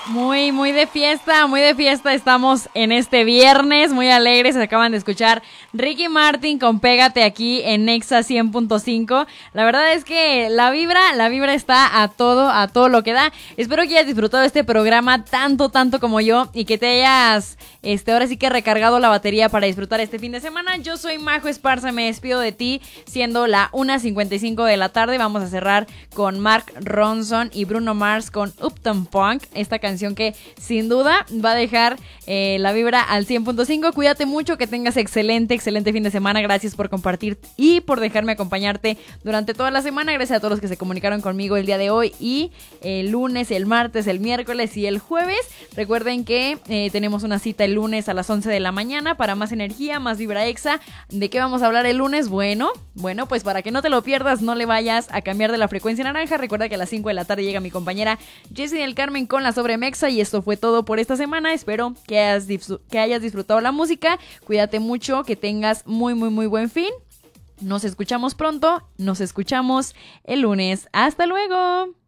Muy de fiesta estamos en este viernes, muy alegres. Acaban de escuchar Ricky Martin con Pégate aquí en Nexa 100.5. La verdad es que la vibra está a todo lo que da. Espero que hayas disfrutado este programa tanto como yo y que te hayas, ahora sí que recargado la batería para disfrutar este fin de semana. Yo soy Majo Esparza, me despido de ti siendo la 1:55 de la tarde. Vamos a cerrar con Mark Ronson y Bruno Mars con Uptown Funk, esta canción que sin duda va a dejar la vibra al 100.5. Cuídate mucho, que tengas excelente fin de semana. Gracias por compartir y por dejarme acompañarte durante toda la semana. Gracias a todos los que se comunicaron conmigo el día de hoy y el lunes, el martes, el miércoles y el jueves. Recuerden que tenemos una cita el lunes a las 11 de la mañana para más energía, más vibra exa. ¿De qué vamos a hablar el lunes? Bueno, pues para que no te lo pierdas, no le vayas a cambiar de la frecuencia naranja. Recuerda que a las 5 de la tarde llega mi compañera Jessie del Carmen con la Sobremexa. Y esto fue todo por esta semana. Espero que hayas disfrutado la música. Cuídate mucho, que tengas muy buen fin. Nos escuchamos pronto, nos escuchamos el lunes. ¡Hasta luego!